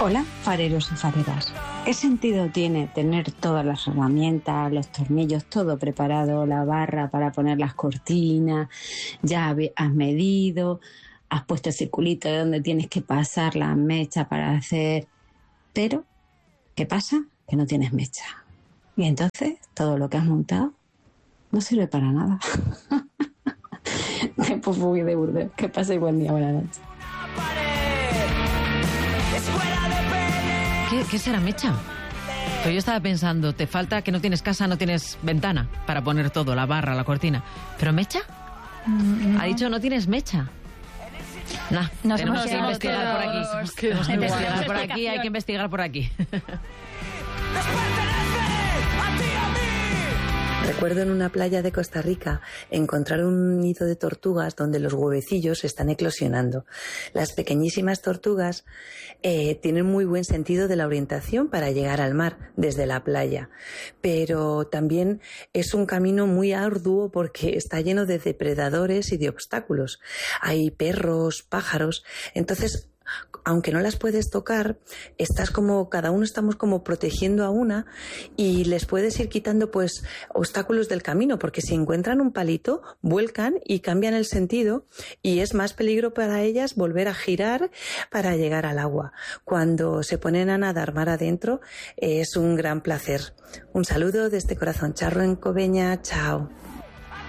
Hola, fareros y fareras. ¿Qué sentido tiene tener todas las herramientas, los tornillos, todo preparado, la barra para poner las cortinas, ya has medido, has puesto el circulito de donde tienes que pasar las mechas para hacer... Pero, ¿qué pasa? Que no tienes mecha. Y entonces, todo lo que has montado no sirve para nada. Qué popurrí de Burdeos. Que paséis buen día, buenas noches. ¿Qué será mecha? Pues yo estaba pensando, te falta que no tienes casa, no tienes ventana para poner todo, la barra, la cortina. ¿Pero mecha? No. Ha dicho no tienes mecha. Tenemos que investigar por aquí. Tenemos que investigar por aquí, hay que investigar por aquí. Recuerdo en una playa de Costa Rica encontrar un nido de tortugas donde los huevecillos están eclosionando. Las pequeñísimas tortugas tienen muy buen sentido de la orientación para llegar al mar desde la playa, pero también es un camino muy arduo porque está lleno de depredadores y de obstáculos. Hay perros, pájaros, entonces... Aunque no las puedes tocar, cada uno estamos como protegiendo a una y les puedes ir quitando pues obstáculos del camino, porque si encuentran un palito, vuelcan y cambian el sentido y es más peligro para ellas volver a girar para llegar al agua. Cuando se ponen a nadar mar adentro es un gran placer. Un saludo desde Corazón Charro en Coveña. Chao.